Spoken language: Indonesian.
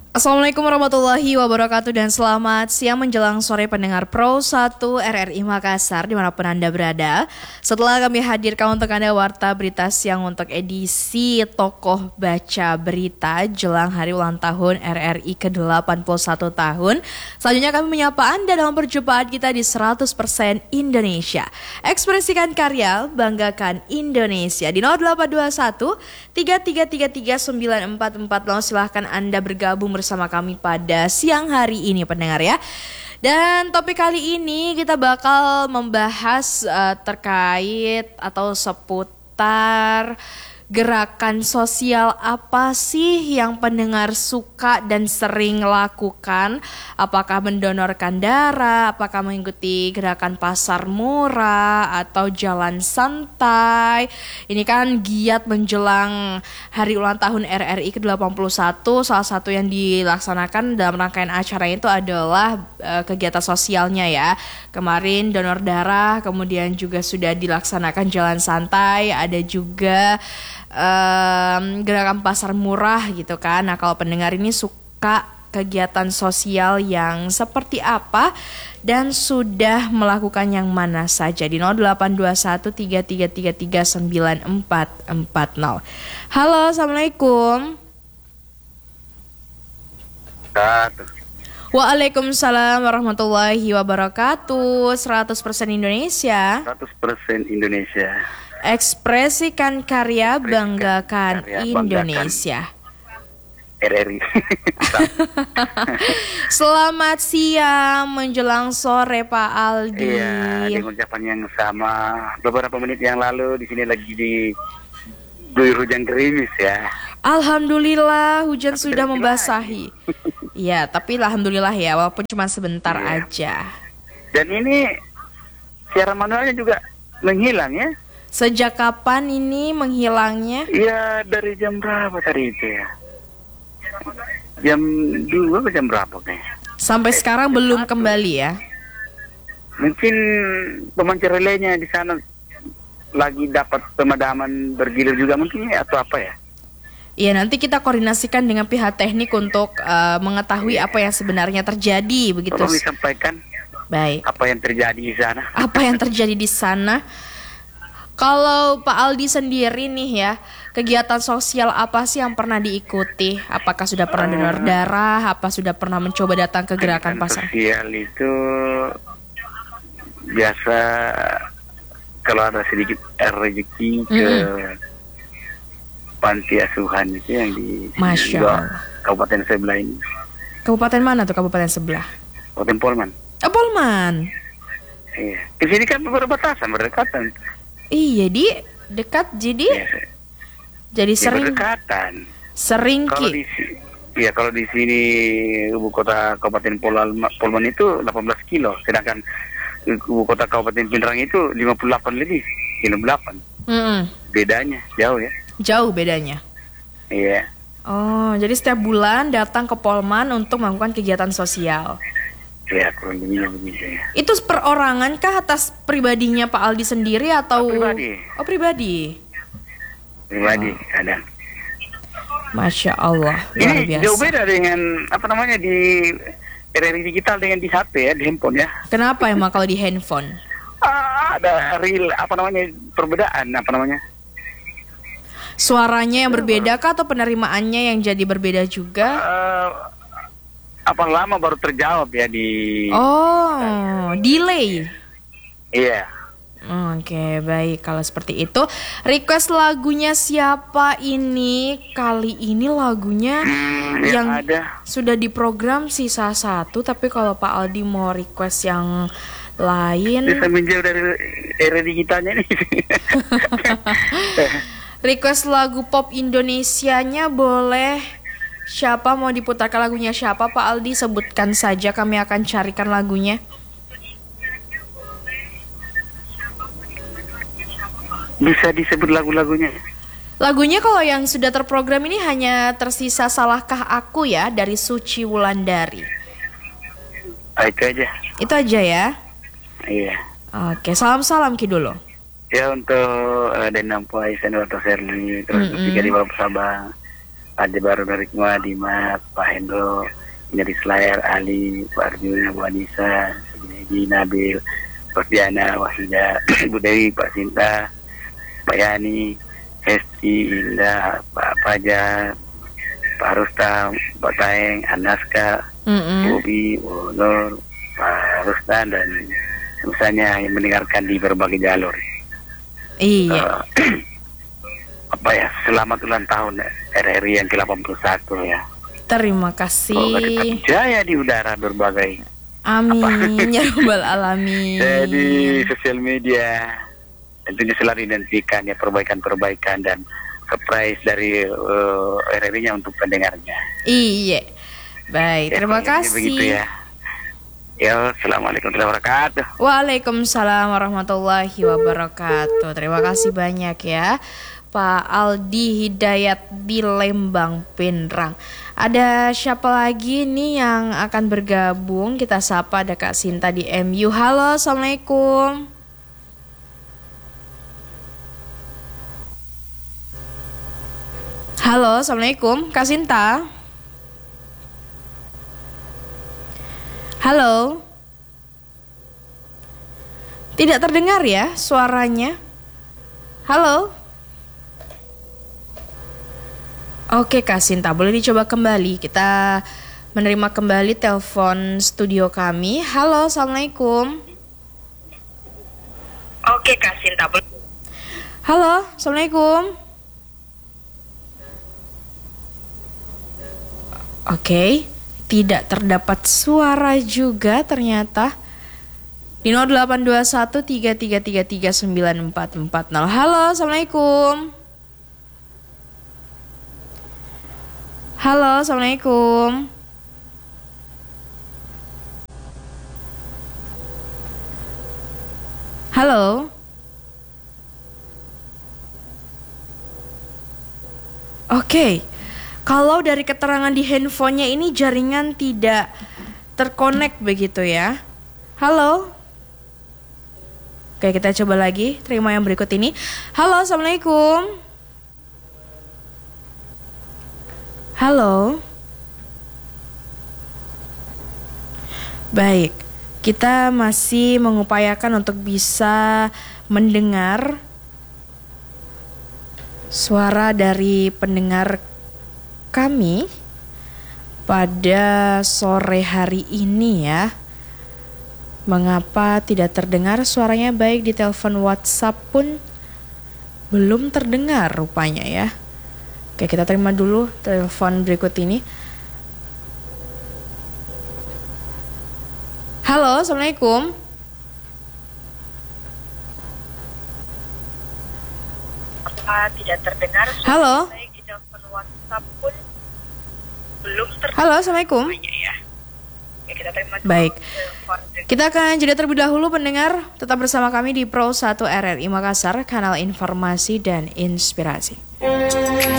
Assalamualaikum warahmatullahi wabarakatuh dan selamat siang menjelang sore pendengar Pro 1 RRI Makassar dimanapun Anda berada. Setelah kami hadirkan untuk Anda Warta Berita Siang untuk edisi Tokoh Baca Berita jelang hari ulang tahun RRI ke-81 tahun. Selanjutnya kami menyapa Anda dalam perjumpaan kita di 100% Indonesia. Ekspresikan karya, banggakan Indonesia. Di 0821 3333 9440 silahkan Anda bergabung bersama kami pada siang hari ini pendengar ya. Dan topik kali ini kita bakal membahas terkait atau seputar gerakan sosial apa sih yang pendengar suka dan sering lakukan? Apakah mendonorkan darah, apakah mengikuti gerakan pasar murah atau jalan santai? Ini kan giat menjelang hari ulang tahun RRI ke-81. Salah satu yang dilaksanakan dalam rangkaian acara itu adalah kegiatan sosialnya ya. Kemarin donor darah, kemudian juga sudah dilaksanakan jalan santai, ada juga gerakan pasar murah gitu kan. Nah kalau pendengar ini suka kegiatan sosial yang seperti apa dan sudah melakukan yang mana saja di 0821 3333 9440. Halo, assalamualaikum. Waalaikumsalam warahmatullahi wabarakatuh. 100% Indonesia. 100% Indonesia. Ekspresikan karya, banggakan Indonesia. RRI. Selamat siang menjelang sore Pak Aldi. Iya, dengan ucapan yang sama. Beberapa menit yang lalu di sini lagi diguyur hujan gerimis ya. Alhamdulillah hujan sudah membasahi. Iya, tapi alhamdulillah ya, walaupun cuma sebentar aja. Dan ini siaran manualnya juga menghilang ya. Sejak kapan ini menghilangnya? Iya, dari jam berapa tadi itu ya? Jam 2 atau jam berapa kayaknya? Sampai sekarang belum kembali ya? Mungkin pemancar relaynya di sana lagi dapat pemadaman bergilir juga mungkin ya, atau apa ya? Iya, nanti kita koordinasikan dengan pihak teknik untuk mengetahui apa yang sebenarnya terjadi begitu. Tolong disampaikan. Baik. Apa yang terjadi di sana? Apa yang terjadi di sana? Kalau Pak Aldi sendiri nih ya, kegiatan sosial apa sih yang pernah diikuti? Apakah sudah pernah donor darah? Apa sudah pernah mencoba datang ke gerakan pasar? Sosial itu biasa kalau ada sedikit rezeki ke panti asuhan itu yang di Masya Allah. Kabupaten sebelah ini. Kabupaten mana tuh kabupaten sebelah? Kabupaten Polman. Polman. Iya. Di sini kan berbatasan, berdekatan. Iya, di dekat jadi jadi sering berdekatan. Sering kalau kalau di sini ibu kota Kabupaten Polman itu 18 kilo, sedangkan ibu kota Kabupaten Pindrang itu 58 lebih, 58. Bedanya jauh ya. Jauh bedanya. Iya. Oh, jadi setiap bulan datang ke Polman untuk melakukan kegiatan sosial. Ya, kurang lebihnya begitu ya. Itu perorangan kah atas pribadinya Pak Aldi sendiri atau? Pribadi. Oh, pribadi. Pribadi, kadang. Masya Allah, luar biasa. Ini jauh beda dengan di RRI digital dengan di HP ya, di handphone ya. Kenapa emang kalau di handphone? Ada real perbedaan Suaranya yang berbeda kah atau penerimaannya yang jadi berbeda juga? Lama baru terjawab ya di. Oh, delay. Iya. Oke, baik. Kalau seperti itu, request lagunya siapa ini? Kali ini lagunya yang ada. Sudah diprogram sisa satu, tapi kalau Pak Aldi mau request yang lain, bisa menjauh dari era digitalnya nih. request lagu pop Indonesianya boleh. Siapa mau diputarkan lagunya siapa Pak Aldi? Sebutkan saja, kami akan carikan lagunya. Bisa disebut lagu-lagunya? Lagunya kalau yang sudah terprogram ini hanya tersisa Salahkah Aku ya, dari Suci Wulandari. Itu aja. Itu aja ya? Iya. Oke, salam-salam Ki dulu. Ya untuk Denam Puai, Senwata Serli, terus tiga di Bapak Sabang, Ada baru dari semua, Dimas, Pak Hendro, dari Selayar, Ali, Pak Arjuna, Bu Anissa, Ginegi, Nabil, Pak Diana, Wahida, Ibu Dewi, Pak Sinta, Pak Yani, Hesti, Indah, Pak Fajar, Pak Rustam, Pak Taeng, Anaska, Bobi, Bu Nur, Pak Rustam, dan misalnya yang mendengarkan di berbagai jalur. Iya. Selamat ulang tahun RRI yang ke-81 ya. Terima kasih. Tetap jaya di udara berbagai. Amin ya rabbal alamin. Di sosial media tentunya selalu dinantikan ya perbaikan-perbaikan dan surprise dari RRI-nya untuk pendengarnya. Iya. Baik, Ya, terima kasih. Begitu ya. Ya, assalamualaikum warahmatullahi wabarakatuh. Waalaikumsalam warahmatullahi wabarakatuh. Terima kasih banyak ya, Pak Aldi Hidayat di Lembang Pinrang. Ada siapa lagi nih yang akan bergabung? Kita sapa, ada Kak Sinta di MU. Halo, assalamualaikum. Halo, assalamualaikum, Kak Sinta. Halo. Tidak terdengar ya suaranya. Halo. Oke Kak Sinta, boleh dicoba kembali. Kita menerima kembali telepon studio kami. Halo, assalamualaikum. Oke Kak Sinta, boleh. Halo, assalamualaikum. Oke, tidak terdapat suara juga ternyata. Di 082133339440. Halo, assalamualaikum. Halo, assalamualaikum. Halo. Oke. Kalau dari keterangan di handphonenya ini jaringan tidak terkonek begitu ya. Halo. Oke, kita coba lagi. Terima yang berikut ini. Halo, assalamualaikum. Halo. Baik, kita masih mengupayakan untuk bisa mendengar suara dari pendengar kami pada sore hari ini ya. Mengapa tidak terdengar suaranya, baik di telepon WhatsApp pun belum terdengar rupanya ya. Oke, kita terima dulu telepon berikut ini. Halo, assalamualaikum. Tidak terdengar. Halo. Baik di telepon WhatsApp pun belum terdengar. Halo, assalamualaikum. Ya. Ya, kita terima dulu. Baik. Telepon. Kita akan jeda terlebih dahulu pendengar. Tetap bersama kami di Pro 1 RRI Makassar, kanal informasi dan inspirasi.